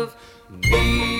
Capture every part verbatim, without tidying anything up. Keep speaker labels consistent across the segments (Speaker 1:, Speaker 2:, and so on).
Speaker 1: of me.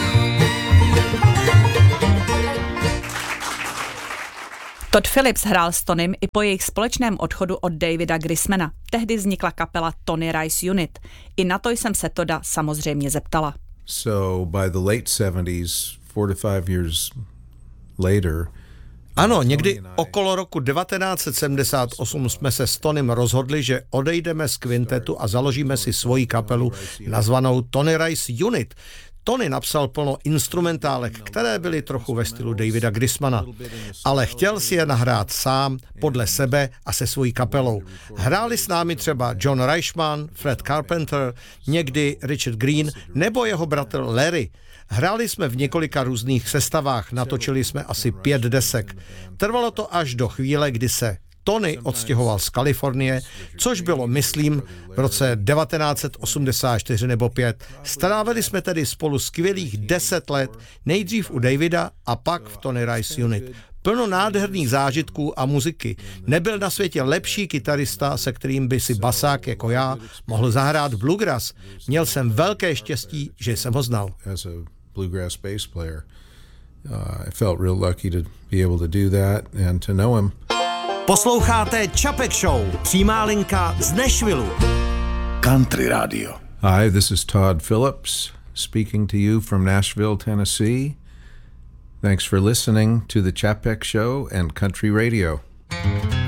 Speaker 2: Todd Phillips hrál s Tonym i po jejich společném odchodu od Davida Grismana. Tehdy vznikla kapela Tony Rice Unit. I na to jsem se Todda samozřejmě zeptala.
Speaker 3: So by the late seventies, four to five years later,
Speaker 4: ano, někdy okolo roku devatenáct set sedmdesát osm jsme se s Tonym rozhodli, že odejdeme z kvintetu a založíme si svoji kapelu nazvanou Tony Rice Unit. Tony napsal plno instrumentálek, které byly trochu ve stylu Davida Grismana, ale chtěl si je nahrát sám, podle sebe a se svojí kapelou. Hráli s námi třeba John Reichman, Fred Carpenter, někdy Richard Green nebo jeho bratr Larry. Hráli jsme v několika různých sestavách, natočili jsme asi pět desek. Trvalo to až do chvíle, kdy se Tony odstěhoval z Kalifornie, což bylo, myslím, v roce devatenáct set osmdesát čtyři nebo pět. Strávili jsme tedy spolu skvělých deset let, nejdřív u Davida a pak v Tony Rice Unit. Plno nádherných zážitků a muziky. Nebyl na světě lepší kytarista, se kterým by si basák jako já mohl zahrát bluegrass. Měl jsem velké štěstí, že jsem ho znal.
Speaker 3: Bluegrass bass player. Uh, I felt real lucky to be able to do that and to know him.
Speaker 5: Posloucháte Čapek Show, přímá linka z Nashvilleu.
Speaker 6: Country Radio.
Speaker 3: Hi, this is Todd Phillips speaking to you from Nashville, Tennessee. Thanks for listening to the Čapek Show and Country Radio.